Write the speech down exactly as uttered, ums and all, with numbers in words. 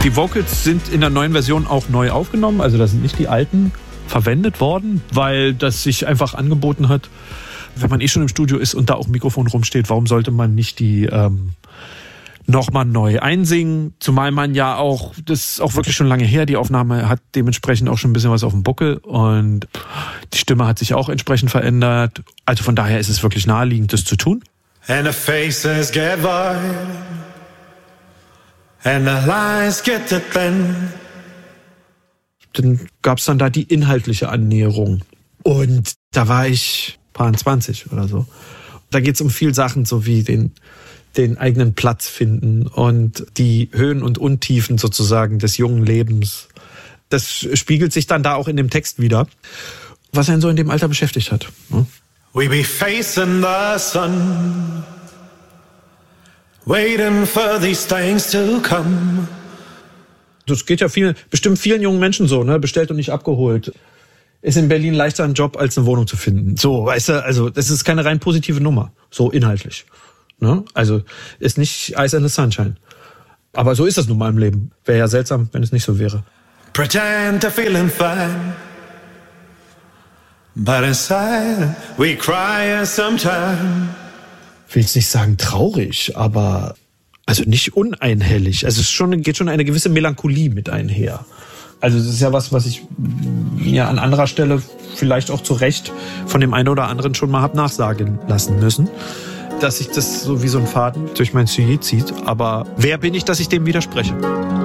Die Vocals sind in der neuen Version auch neu aufgenommen, also da sind nicht die alten verwendet worden, weil das sich einfach angeboten hat. Wenn man eh schon im Studio ist und da auch ein Mikrofon rumsteht, warum sollte man nicht die ähm, nochmal neu einsingen? Zumal man ja auch, das ist auch wirklich schon lange her, die Aufnahme hat dementsprechend auch schon ein bisschen was auf dem Buckel und die Stimme hat sich auch entsprechend verändert. Also von daher ist es wirklich naheliegend, das zu tun. And the faces get wide and the lines get to thin. Dann gab es dann da die inhaltliche Annäherung und da war ich paar zwanzig oder so. Da geht es um viel Sachen, so wie den, den eigenen Platz finden und die Höhen und Untiefen sozusagen des jungen Lebens. Das spiegelt sich dann da auch in dem Text wieder, was einen so in dem Alter beschäftigt hat. Ne? We be facing the sun, waiting for these things to come. Das geht ja viel, bestimmt vielen jungen Menschen so, ne? Bestellt und nicht abgeholt. Ist in Berlin leichter ein Job, als eine Wohnung zu finden. So, weißt du, also das ist keine rein positive Nummer, so inhaltlich. Ne? Also ist nicht Ice and the Sunshine. Aber so ist das nun mal im Leben. Wäre ja seltsam, wenn es nicht so wäre. Pretend to feeling fine, but inside we cry sometime. Ich will jetzt nicht sagen traurig, aber also nicht uneinhellig. Also es ist schon, geht schon eine gewisse Melancholie mit einher. Also das ist ja was, was ich mir an anderer Stelle vielleicht auch zu Recht von dem einen oder anderen schon mal hab nachsagen lassen müssen, dass sich das so wie so ein Faden durch mein Sujet zieht. Aber wer bin ich, dass ich dem widerspreche?